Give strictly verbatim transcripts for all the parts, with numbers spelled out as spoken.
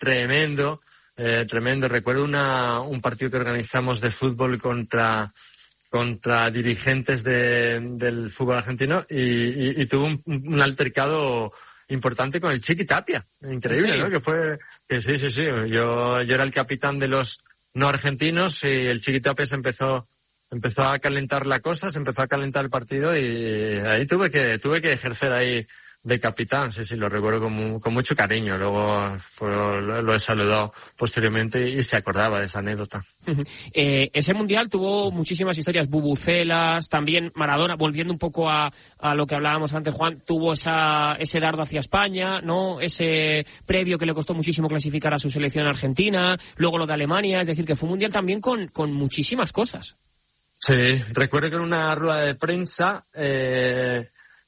tremendo, eh, tremendo. Recuerdo una, un partido que organizamos de fútbol contra contra dirigentes de, del fútbol argentino y, y, y tuvo un, un altercado importante con el Chiqui Tapia. Increíble, ¿no? Que fue, que sí, sí, sí. Yo, yo era el capitán de los no argentinos y el Chiqui Tapia se empezó, empezó a calentar la cosa, se empezó a calentar el partido y ahí tuve que, tuve que ejercer ahí de capitán. Sí, sí, lo recuerdo con, con mucho cariño. Luego pues, lo, lo he saludado posteriormente y se acordaba de esa anécdota. Uh-huh. Eh, ese mundial tuvo muchísimas historias, bubucelas, también Maradona, volviendo un poco a, a lo que hablábamos antes, Juan, tuvo esa, ese dardo hacia España, ¿no? Ese previo que le costó muchísimo clasificar a su selección argentina, luego lo de Alemania, es decir, que fue un mundial también con, con muchísimas cosas. Sí, recuerdo que en una rueda de prensa, eh,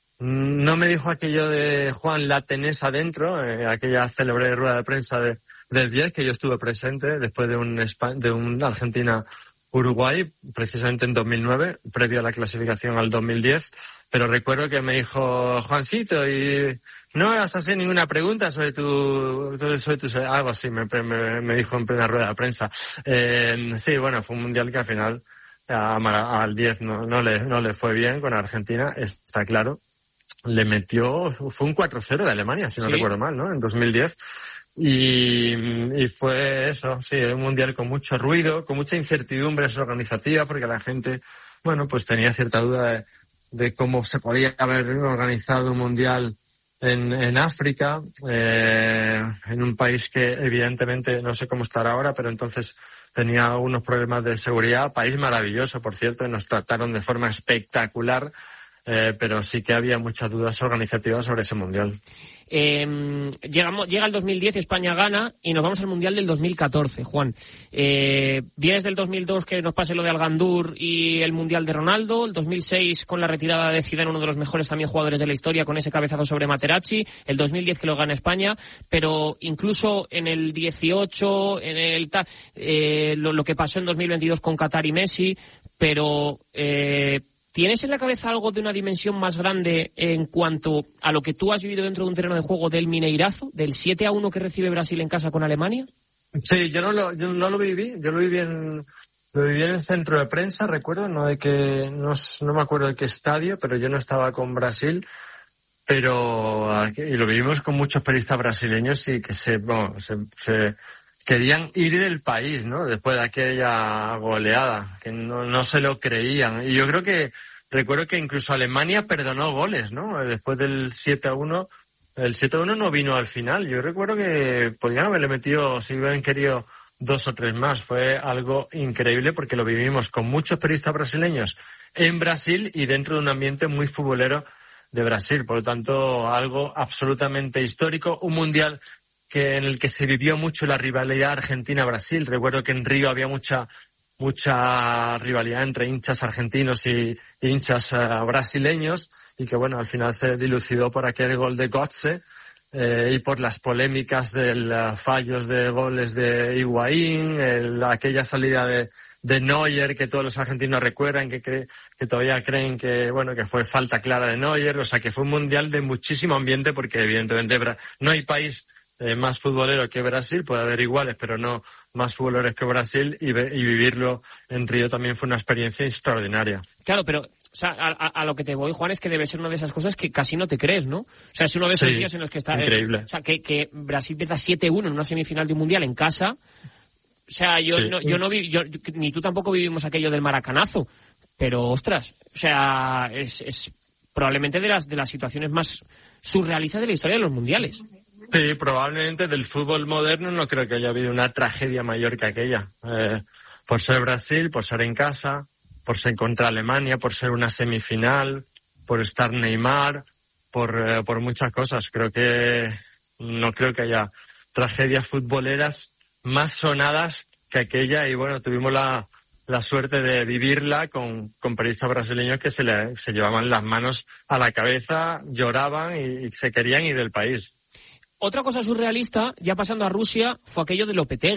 no me dijo aquello de Juan, la tenés adentro, eh, aquella célebre rueda de prensa de, del diez, que yo estuve presente después de un, de un Argentina-Uruguay, precisamente en dos mil nueve, previo a la clasificación al dos mil diez, pero recuerdo que me dijo, Juancito, y no me vas a hacer ninguna pregunta sobre tu, sobre tu, algo así, me, me, me dijo en plena rueda de prensa. Eh, sí, bueno, fue un mundial que al final a, al diez no, no, le, no le fue bien con Argentina, está claro. Le metió, fue un cuatro cero de Alemania, si no ¿Sí? recuerdo mal, ¿no? En dos mil diez. Y, y fue eso, sí, un mundial con mucho ruido, con mucha incertidumbre organizativa, porque la gente, bueno, pues tenía cierta duda de, de cómo se podía haber organizado un mundial en, en África, eh, en un país que evidentemente no sé cómo estará ahora, pero entonces tenía unos problemas de seguridad. País maravilloso, por cierto, y nos trataron de forma espectacular. Eh, pero sí que había muchas dudas organizativas sobre ese mundial. Eh, llegamos, llega el dos mil diez, España gana y nos vamos al mundial del dos mil catorce, Juan. Eh, vienes del dos mil dos que nos pase lo de Algandur y el mundial de Ronaldo, el dos mil seis con la retirada de Zidane, uno de los mejores también jugadores de la historia, con ese cabezazo sobre Materazzi, el dos mil diez que lo gana España, pero incluso en el dieciocho, en el eh, lo, lo que pasó en dos mil veintidós con Qatar y Messi, pero eh, ¿tienes en la cabeza algo de una dimensión más grande en cuanto a lo que tú has vivido dentro de un terreno de juego del Mineirazo, del siete a uno que recibe Brasil en casa con Alemania? Sí, yo no lo, yo no lo viví, yo lo viví en, lo viví en el centro de prensa, recuerdo, no de que, no, no me acuerdo de qué estadio, pero yo no estaba con Brasil, pero, y lo vivimos con muchos periodistas brasileños y que se, bueno, se, se querían ir del país, ¿no? Después de aquella goleada, que no, no se lo creían. Y yo creo que, recuerdo que incluso Alemania perdonó goles, ¿no? Después del siete a uno, el siete a uno no vino al final. Yo recuerdo que podían haberle metido, si hubieran querido, dos o tres más. Fue algo increíble porque lo vivimos con muchos periodistas brasileños en Brasil y dentro de un ambiente muy futbolero de Brasil. Por lo tanto, algo absolutamente histórico, un mundial que en el que se vivió mucho la rivalidad Argentina-Brasil. Recuerdo que en Río había mucha mucha rivalidad entre hinchas argentinos y, y hinchas uh, brasileños y que, bueno, al final se dilucidó por aquel gol de Götze eh, y por las polémicas de los fallos de goles de Higuaín, el, aquella salida de, de Neuer que todos los argentinos recuerdan, que, cre, que todavía creen que, bueno, que fue falta clara de Neuer. O sea, que fue un mundial de muchísimo ambiente porque, evidentemente, no hay país Eh, más futbolero que Brasil, puede haber iguales, pero no más futboleros que Brasil, y, ve, y vivirlo en Río también fue una experiencia extraordinaria. Claro, pero o sea, a, a lo que te voy, Juan, es que debe ser una de esas cosas que casi no te crees, ¿no? O sea, es uno de esos sí, días en los que está... Increíble. Eh, o sea, que, que Brasil pierda siete uno en una semifinal de un mundial en casa. O sea, yo sí. no, yo no vi, yo, ni tú tampoco vivimos aquello del maracanazo, pero ostras, o sea, es, es probablemente de las, de las situaciones más surrealistas de la historia de los mundiales. Sí, probablemente del fútbol moderno no creo que haya habido una tragedia mayor que aquella. Eh, por ser Brasil, por ser en casa, por ser contra Alemania, por ser una semifinal, por estar Neymar, por, eh, por muchas cosas. Creo que no creo que haya tragedias futboleras más sonadas que aquella y bueno, tuvimos la, la suerte de vivirla con, con periodistas brasileños que se, le, se llevaban las manos a la cabeza, lloraban y, y se querían ir del país. Otra cosa surrealista, ya pasando a Rusia, fue aquello de Lopetegui.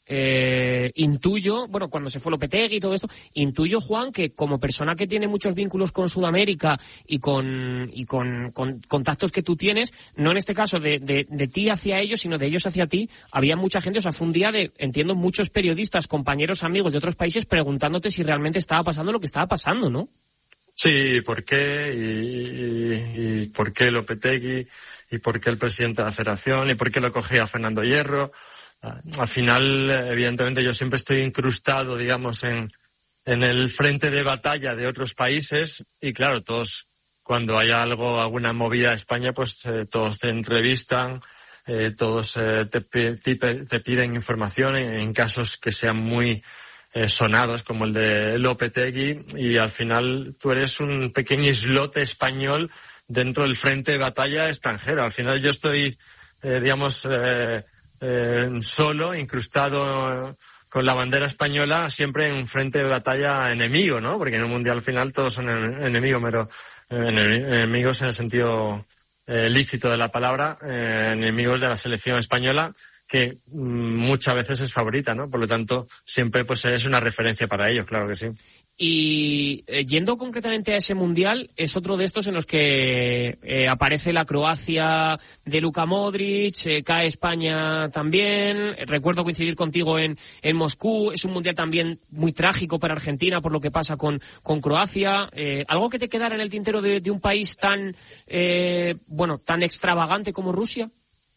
eh, intuyo, bueno, cuando se fue Lopetegui y todo esto, intuyo, Juan, que como persona que tiene muchos vínculos con Sudamérica y con y con, con contactos que tú tienes, no en este caso de, de, de ti hacia ellos, sino de ellos hacia ti, había mucha gente, o sea, fue un día de, entiendo, muchos periodistas, compañeros, amigos de otros países preguntándote si realmente estaba pasando lo que estaba pasando, ¿no? Sí, ¿por qué? Y, y, y ¿por qué Lopetegui? ¿Y por qué el presidente de la Federación? ¿Y por qué lo cogía Fernando Hierro? Al final, evidentemente, yo siempre estoy incrustado, digamos, en, en el frente de batalla de otros países y, claro, todos, cuando hay algo, alguna movida de España, pues eh, todos te entrevistan, eh, todos eh, te, te, te piden información en, en casos que sean muy eh, sonados, como el de Lopetegui, y al final tú eres un pequeño islote español dentro del frente de batalla extranjero. Al final yo estoy, eh, digamos, eh, eh, solo, incrustado con la bandera española, siempre en un frente de batalla enemigo, ¿no? Porque en un mundial al final todos son enemigos, pero eh, enemigos en el sentido eh, lícito de la palabra, eh, enemigos de la selección española, que mm, muchas veces es favorita, ¿no? Por lo tanto, siempre pues es una referencia para ellos, claro que sí. Y eh, yendo concretamente a ese mundial, es otro de estos en los que eh, aparece la Croacia de Luka Modric, eh, cae España también. Recuerdo coincidir contigo en, en Moscú. Es un mundial también muy trágico para Argentina por lo que pasa con, con Croacia. Eh, ¿Algo que te quedara en el tintero de, de un país tan, eh, bueno, tan extravagante como Rusia?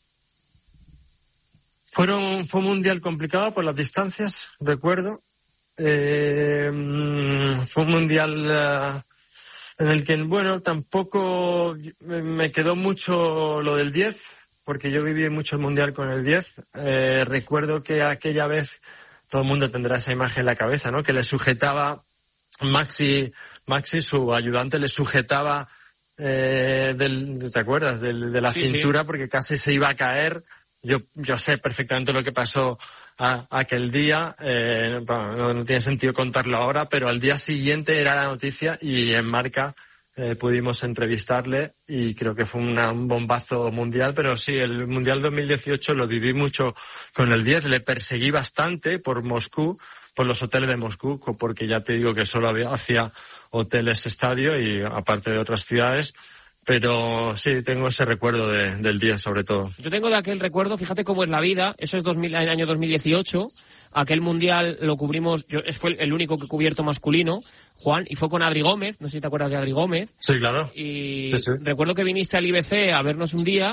Fueron, fue un mundial complicado por las distancias, recuerdo. Eh, fue un mundial uh, en el que, bueno, tampoco me quedó mucho lo del diez, porque yo viví mucho el mundial con el diez. Eh, recuerdo que aquella vez todo el mundo tendrá esa imagen en la cabeza, ¿no? Que le sujetaba Maxi, Maxi, su ayudante, le sujetaba, eh, del, ¿te acuerdas? Del, de la sí, cintura, sí. Porque casi se iba a caer. Yo, yo sé perfectamente lo que pasó a, a aquel día, eh, bueno, no, no tiene sentido contarlo ahora, pero al día siguiente era la noticia y en Marca eh, pudimos entrevistarle y creo que fue una, un bombazo mundial, pero sí, el Mundial dos mil dieciocho lo viví mucho con el diez, le perseguí bastante por Moscú, por los hoteles de Moscú, porque ya te digo que solo había, hacía hoteles estadio y aparte de otras ciudades. Pero sí, tengo ese recuerdo de, del día, sobre todo. Yo tengo de aquel recuerdo, fíjate cómo es la vida, eso es dos mil, el año dos mil dieciocho, aquel mundial lo cubrimos, yo, fue el único que he cubierto masculino, Juan, y fue con Adri Gómez, no sé si te acuerdas de Adri Gómez. Sí, claro. Y sí, sí. Recuerdo que viniste al I B C a vernos un día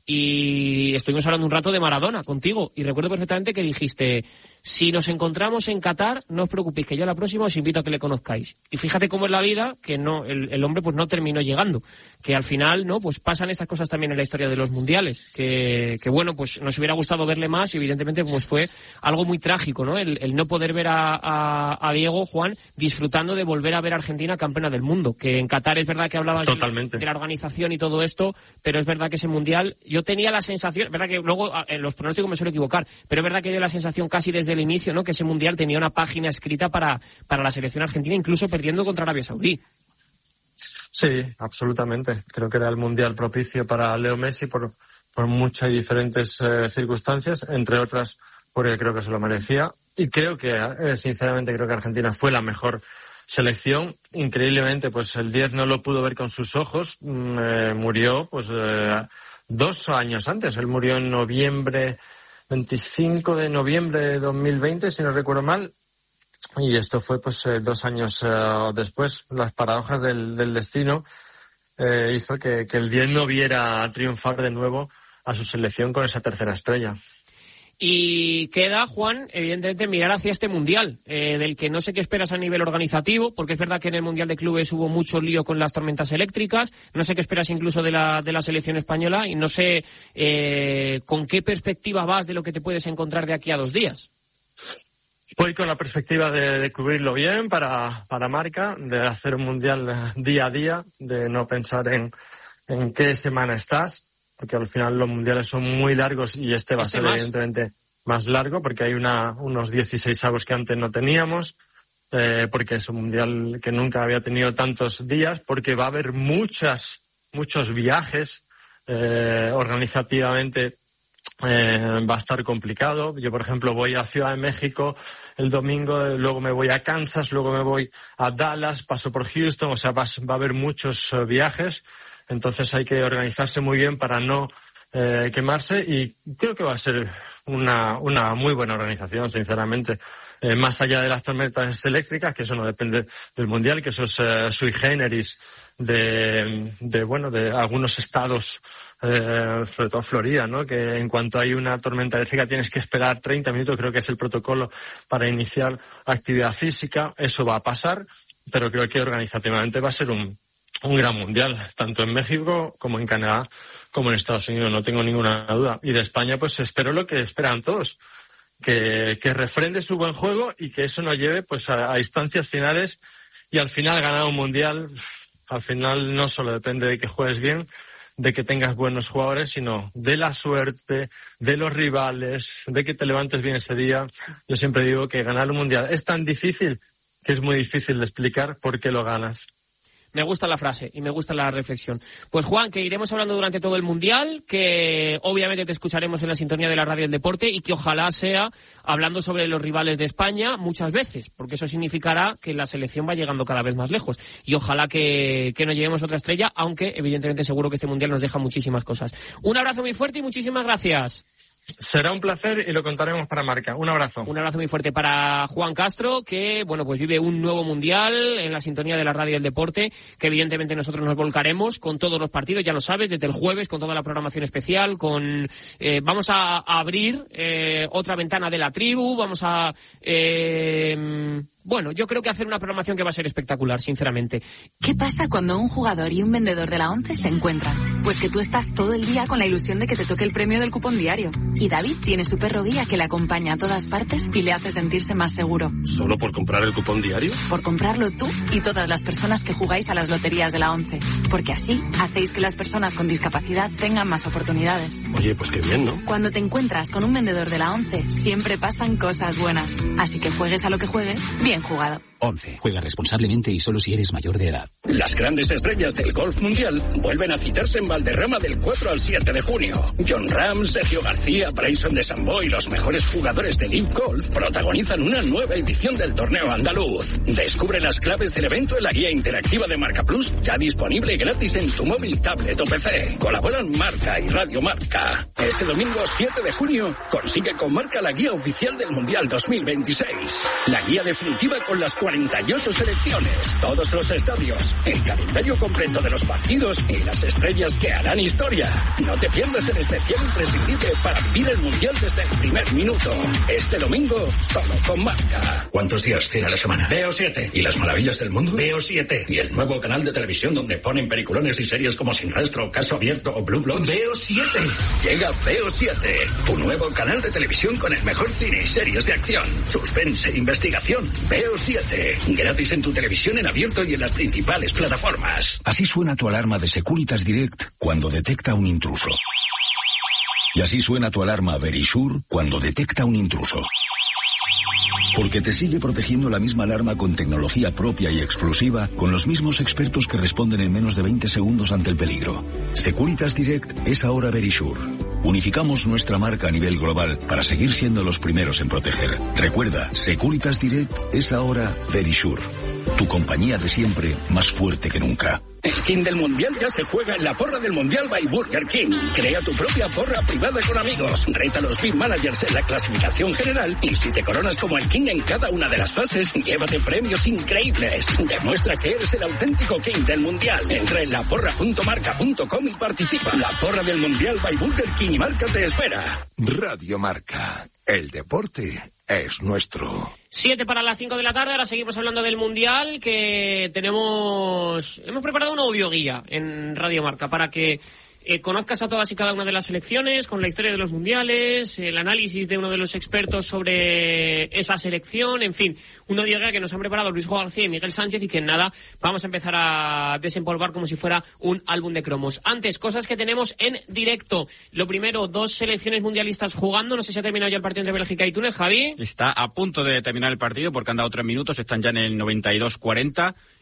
y estuvimos hablando un rato de Maradona contigo, y recuerdo perfectamente que dijiste, si nos encontramos en Qatar, no os preocupéis, que yo la próxima os invito a que le conozcáis. Y fíjate cómo es la vida, que no el, el hombre pues no terminó llegando, que al final no pues pasan estas cosas también en la historia de los mundiales, que, que bueno, pues nos hubiera gustado verle más y evidentemente pues fue algo muy trágico, ¿no? El, el no poder ver a, a, a Diego, Juan, disfrutando de volver a ver a Argentina campeona del mundo, que en Qatar es verdad que hablabas de, de la organización y todo esto, pero es verdad que ese mundial, yo tenía la sensación, es verdad que luego en los pronósticos me suelo equivocar, pero es verdad que dio la sensación casi desde el inicio, ¿no? Que ese mundial tenía una página escrita para, para la selección argentina, incluso perdiendo contra Arabia Saudí. Sí, absolutamente. Creo que era el mundial propicio para Leo Messi por, por muchas y diferentes eh, circunstancias, entre otras porque creo que se lo merecía. Y creo que, eh, sinceramente, creo que Argentina fue la mejor selección. Increíblemente, pues el diez no lo pudo ver con sus ojos. Eh, murió, pues, eh, dos años antes. Él murió en noviembre, veinticinco de noviembre de dos mil veinte, si no recuerdo mal. Y esto fue pues eh, dos años eh, después. Las paradojas del, del destino eh, hizo que, que el diez no viera triunfar de nuevo a su selección con esa tercera estrella. Y queda, Juan, evidentemente mirar hacia este Mundial, eh, del que no sé qué esperas a nivel organizativo, porque es verdad que en el Mundial de Clubes hubo mucho lío con las tormentas eléctricas, no sé qué esperas incluso de la, de la selección española y no sé eh, con qué perspectiva vas de lo que te puedes encontrar de aquí a dos días. Voy con la perspectiva de, de cubrirlo bien para, para Marca, de hacer un Mundial día a día, de no pensar en, en qué semana estás, porque al final los mundiales son muy largos y este va a ser más. evidentemente más largo, porque hay una, unos dieciséis avos que antes no teníamos, eh, porque es un mundial que nunca había tenido tantos días, porque va a haber muchas, muchos viajes, eh, organizativamente eh, va a estar complicado. Yo, por ejemplo, voy a Ciudad de México el domingo, luego me voy a Kansas, luego me voy a Dallas, paso por Houston, o sea, va, va a haber muchos uh, viajes, entonces hay que organizarse muy bien para no eh, quemarse, y creo que va a ser una, una muy buena organización, sinceramente. Eh, más allá de las tormentas eléctricas, que eso no depende del Mundial, que eso es eh, sui generis de, de, bueno, de algunos estados, eh, sobre todo Florida, ¿no? Que en cuanto hay una tormenta eléctrica tienes que esperar treinta minutos, creo que es el protocolo para iniciar actividad física. Eso va a pasar, pero creo que organizativamente va a ser un, un gran Mundial, tanto en México como en Canadá, como en Estados Unidos, no tengo ninguna duda. Y de España, pues espero lo que esperan todos. Que, que refrende su buen juego y que eso nos lleve pues a, a instancias finales, y al final ganar un mundial, al final no solo depende de que juegues bien, de que tengas buenos jugadores, sino de la suerte, de los rivales, de que te levantes bien ese día. Yo siempre digo que ganar un mundial es tan difícil que es muy difícil de explicar por qué lo ganas. Me gusta la frase y me gusta la reflexión. Pues Juan, que iremos hablando durante todo el Mundial, que obviamente te escucharemos en la sintonía de la radio del deporte, y que ojalá sea hablando sobre los rivales de España muchas veces, porque eso significará que la selección va llegando cada vez más lejos. Y ojalá que, que nos llevemos otra estrella, aunque evidentemente seguro que este Mundial nos deja muchísimas cosas. Un abrazo muy fuerte y muchísimas gracias. Será un placer y lo contaremos para Marca. Un abrazo. Un abrazo muy fuerte para Juan Castro, que bueno, pues vive un nuevo Mundial en la sintonía de la radio del deporte, que evidentemente nosotros nos volcaremos con todos los partidos, ya lo sabes, desde el jueves, con toda la programación especial, con eh, vamos a, a abrir eh, otra ventana de la tribu, vamos a... Eh, Bueno, yo creo que hacer una programación que va a ser espectacular, sinceramente. ¿Qué pasa cuando un jugador y un vendedor de la ONCE se encuentran? Pues que tú estás todo el día con la ilusión de que te toque el premio del cupón diario. Y David tiene su perro guía que le acompaña a todas partes y le hace sentirse más seguro. ¿Solo por comprar el cupón diario? Por comprarlo tú y todas las personas que jugáis a las loterías de la ONCE. Porque así hacéis que las personas con discapacidad tengan más oportunidades. Oye, pues qué bien, ¿no? Cuando te encuentras con un vendedor de la ONCE, siempre pasan cosas buenas. Así que juegues a lo que juegues, bien jugado. ONCE. Juega responsablemente y solo si eres mayor de edad. Las grandes estrellas del golf mundial vuelven a citarse en Valderrama del cuatro al siete de junio. John Ram, Sergio García, Bryson DeChambeau y los mejores jugadores de Live Golf protagonizan una nueva edición del torneo andaluz. Descubre las claves del evento en la guía interactiva de Marca Plus, ya disponible gratis en tu móvil, tablet o P C. Colaboran Marca y Radio Marca. Este domingo siete de junio consigue con Marca la guía oficial del Mundial dos mil veintiséis. La guía definitiva con las cuarenta y ocho selecciones, todos los estadios, el calendario completo de los partidos y las estrellas que harán historia. No te pierdas el especial imprescindible para vivir el Mundial desde el primer minuto. Este domingo, solo con Marca. ¿Cuántos días tiene la semana? B O siete. ¿Y las maravillas del mundo? B O siete. ¿Y el nuevo canal de televisión donde ponen peliculones y series como Sin Rastro, Caso Abierto o Blue Bloods? B O siete. Llega B O siete, tu nuevo canal de televisión con el mejor cine y series de acción, suspense e investigación. B O siete. Gratis en tu televisión en abierto y en las principales plataformas. Así suena tu alarma de Securitas Direct cuando detecta un intruso. Y así suena tu alarma Verisure cuando detecta un intruso. Porque te sigue protegiendo la misma alarma con tecnología propia y exclusiva, con los mismos expertos que responden en menos de veinte segundos ante el peligro. Securitas Direct es ahora Verisure. Unificamos nuestra marca a nivel global para seguir siendo los primeros en proteger. Recuerda, Securitas Direct es ahora Verisure. Tu compañía de siempre, más fuerte que nunca. El King del Mundial ya se juega en la porra del Mundial by Burger King. Crea tu propia porra privada con amigos. Reta a los Big Managers en la clasificación general. Y si te coronas como el King en cada una de las fases, llévate premios increíbles. Demuestra que eres el auténtico King del Mundial. Entra en la porra punto marca punto com y participa. La porra del Mundial by Burger King y Marca te espera. Radio Marca. El deporte es nuestro. Siete para las cinco de la tarde, ahora seguimos hablando del Mundial, que tenemos... Hemos preparado una audioguía en Radio Marca para que eh, conozcas a todas y cada una de las selecciones, con la historia de los mundiales, el análisis de uno de los expertos sobre esa selección, en fin, una audioguía que nos han preparado Luis Juan García y Miguel Sánchez y que en nada vamos a empezar a desempolvar como si fuera un álbum de cromos. Antes, cosas que tenemos en directo. Lo primero, dos selecciones mundialistas jugando. No sé si ha terminado ya el partido entre Bélgica y Túnez, Javi. Está a punto de terminar el partido porque han dado tres minutos, están ya en el noventa y dos cuarenta.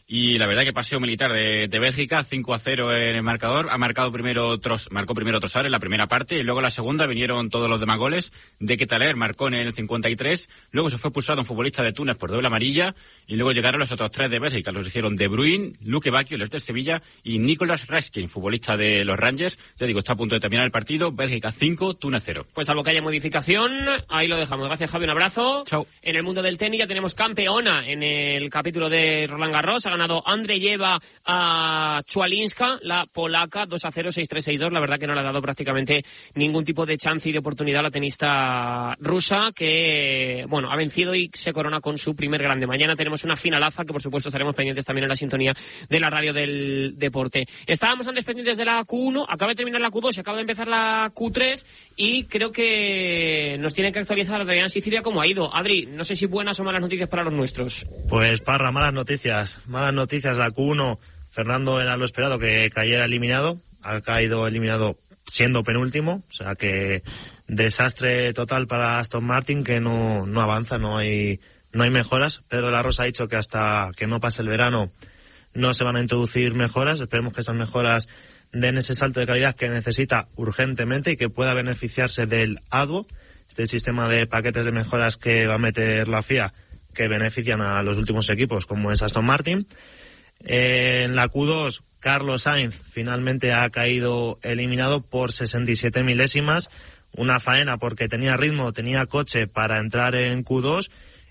Y la verdad que paseo militar de, de Bélgica, cinco a cero en el marcador. Ha marcado primero Tros, marcó primero Trossard en la primera parte y luego en la segunda vinieron todos los demás goles. De Ketelaere marcó en el cincuenta y tres. Luego se fue expulsado un futbolista de Túnez por doble amarilla y luego llegaron los otros tres de Bélgica. Los hicieron De Bruyne, Luque Bacchio, los del Sevilla y Nicolas Raskin, futbolista de los Rangers. Ya digo, está a punto de terminar el partido. Bélgica cinco, Túnez cero. Pues salvo que haya modificación, ahí lo dejamos. Gracias, Javi, un abrazo. Chao. En el mundo del tenis ya tenemos campeona en el capítulo de Roland Garros. Ha ganado Andreyeva a Chualinska, la polaca, dos a cero, seis tres, seis dos. La verdad que no le ha dado prácticamente ningún tipo de chance y de oportunidad a la tenista rusa, que, bueno, ha vencido y se corona con su primer grande. Mañana tenemos una finalaza que, por supuesto, estaremos pendientes también en la sintonía de la radio del deporte. Estábamos antes pendientes de la Q uno, acaba de terminar la Q dos y acaba de empezar la Q tres y creo que nos tiene que actualizar Adrián Sicilia cómo ha ido. Adri, no sé si buenas o malas noticias para los nuestros. Pues, Parra, malas noticias. Malas noticias. La Q uno, Fernando era lo esperado que cayera eliminado, ha caído eliminado siendo penúltimo, o sea que desastre total para Aston Martin, que no, no avanza, no hay, no hay mejoras. Pedro La Rosa ha dicho que hasta que no pase el verano no se van a introducir mejoras. Esperemos que esas mejoras den ese salto de calidad que necesita urgentemente y que pueda beneficiarse del A D W O, este sistema de paquetes de mejoras que va a meter la F I A, que benefician a los últimos equipos como es Aston Martin. En la Q dos, Carlos Sainz finalmente ha caído eliminado por sesenta y siete milésimas, una faena porque tenía ritmo, tenía coche para entrar en Q dos,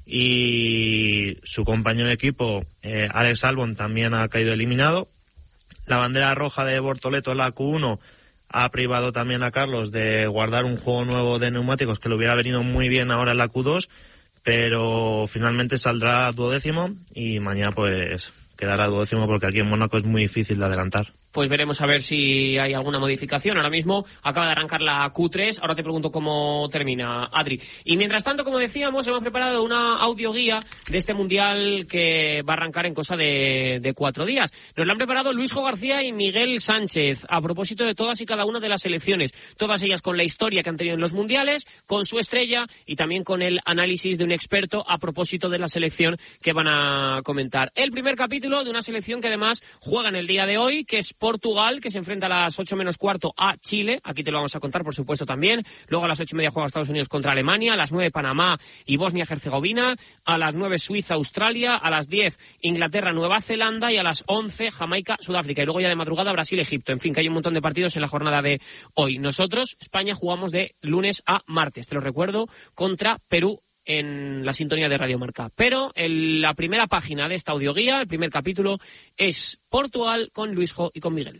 y su compañero de equipo, eh, Alex Albon, también ha caído eliminado. La bandera roja de Bortoleto en la Q uno ha privado también a Carlos de guardar un juego nuevo de neumáticos que le hubiera venido muy bien ahora en la Q dos, pero finalmente saldrá duodécimo y mañana pues quedará duodécimo porque aquí en Mónaco es muy difícil de adelantar. Pues veremos a ver si hay alguna modificación. Ahora mismo acaba de arrancar la Q tres. Ahora te pregunto cómo termina, Adri. Y mientras tanto, como decíamos, hemos preparado una audioguía de este Mundial que va a arrancar en cosa de, de cuatro días. Nos la han preparado Luisjo García y Miguel Sánchez a propósito de todas y cada una de las selecciones. Todas ellas con la historia que han tenido en los Mundiales, con su estrella y también con el análisis de un experto a propósito de la selección que van a comentar. El primer capítulo de una selección que además juega en el día de hoy, que es Portugal, que se enfrenta a las ocho menos cuarto a Chile. Aquí te lo vamos a contar, por supuesto, también. Luego a las ocho y media juega Estados Unidos contra Alemania. A las nueve Panamá y Bosnia-Herzegovina. A las nueve Suiza, Australia. A las diez Inglaterra, Nueva Zelanda. Y a las once Jamaica, Sudáfrica. Y luego ya de madrugada Brasil, Egipto. En fin, que hay un montón de partidos en la jornada de hoy. Nosotros, España, jugamos de lunes a martes. Te lo recuerdo, contra Perú en la sintonía de Radio Marca. Pero en la primera página de esta audioguía, el primer capítulo, es Portugal con Luisjo y con Miguel.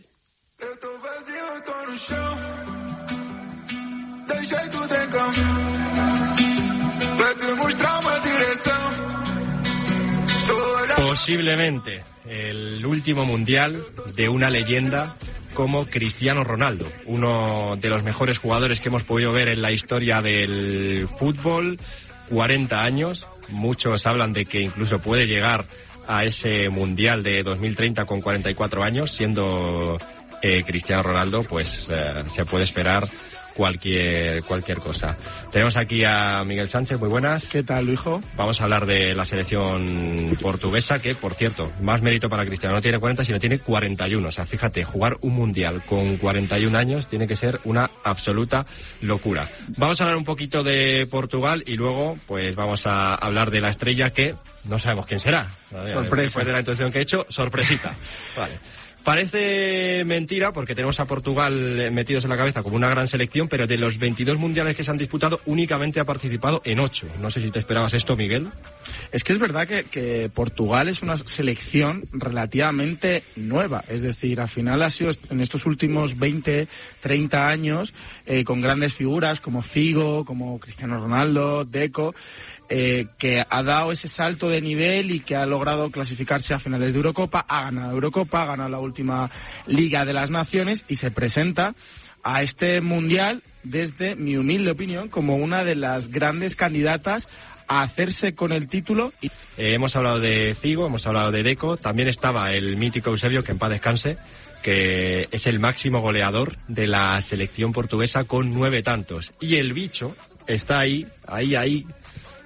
Posiblemente el último mundial de una leyenda como Cristiano Ronaldo, uno de los mejores jugadores que hemos podido ver en la historia del fútbol. cuarenta años, muchos hablan de que incluso puede llegar a ese Mundial de dos mil treinta con cuarenta y cuatro años, siendo eh, Cristiano Ronaldo, pues eh, se puede esperar cualquier cualquier cosa. Tenemos aquí a Miguel Sánchez, muy buenas. ¿Qué tal, Luijo? Vamos a hablar de la selección portuguesa, que, por cierto, más mérito para Cristiano, no tiene cuarenta, sino tiene cuarenta y uno. O sea, fíjate, jugar un mundial con cuarenta y un años tiene que ser una absoluta locura. Vamos a hablar un poquito de Portugal y luego, pues, vamos a hablar de la estrella que no sabemos quién será. Sorpresa. Después de la introducción que he hecho, sorpresita. Vale. Parece mentira porque tenemos a Portugal metidos en la cabeza como una gran selección, pero de los veintidós mundiales que se han disputado únicamente ha participado en ocho. No sé si te esperabas esto, Miguel. Es que es verdad que, que Portugal es una selección relativamente nueva, es decir, al final ha sido en estos últimos veinte, treinta años eh, con grandes figuras como Figo, como Cristiano Ronaldo, Deco, Eh, que ha dado ese salto de nivel y que ha logrado clasificarse a finales de Eurocopa, ha ganado Eurocopa, ha ganado la última Liga de las Naciones y se presenta a este Mundial, desde mi humilde opinión, como una de las grandes candidatas a hacerse con el título. Eh, hemos hablado de Figo, hemos hablado de Deco, también estaba el mítico Eusebio, que en paz descanse, que es el máximo goleador de la selección portuguesa con nueve tantos. Y el bicho está ahí, ahí, ahí,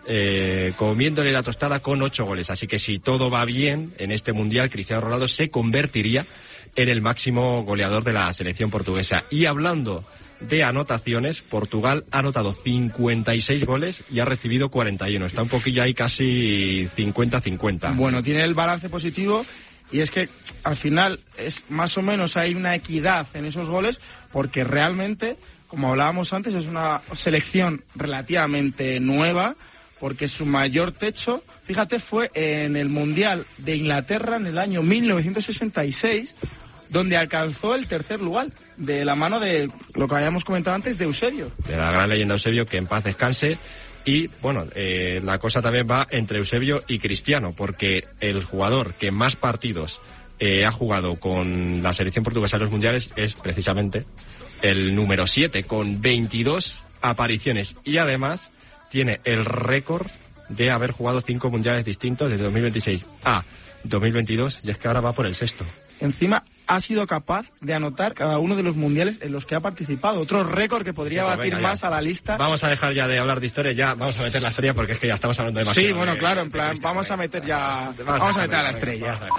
eh, comiéndole la tostada con ocho goles. Así que si todo va bien en este Mundial, Cristiano Ronaldo se convertiría en el máximo goleador de la selección portuguesa. Y hablando de anotaciones, Portugal ha anotado cincuenta y seis goles y ha recibido cuarenta y uno. Está un poquillo ahí casi cincuenta cincuenta. Bueno, tiene el balance positivo y es que al final es más o menos hay una equidad en esos goles porque realmente, como hablábamos antes, es una selección relativamente nueva porque su mayor techo, fíjate, fue en el Mundial de Inglaterra en el año mil novecientos sesenta y seis, donde alcanzó el tercer lugar, de la mano de lo que habíamos comentado antes, de Eusebio. De la gran leyenda Eusebio, que en paz descanse. Y, bueno, eh, la cosa también va entre Eusebio y Cristiano, porque el jugador que más partidos eh, ha jugado con la selección portuguesa en los mundiales es precisamente el número siete, con veintidós apariciones. Y además tiene el récord de haber jugado cinco mundiales distintos desde dos mil veintiséis a dos mil veintidós, y es que ahora va por el sexto. Encima ha sido capaz de anotar cada uno de los mundiales en los que ha participado. Otro récord que podría sí, pues batir venga, más a la lista. Vamos a dejar ya de hablar de historia, ya vamos a meter la estrella porque es que ya estamos hablando demasiado. Sí, bueno, de, claro, en plan, vamos a meter ya... Vamos, vamos a meter a la estrella.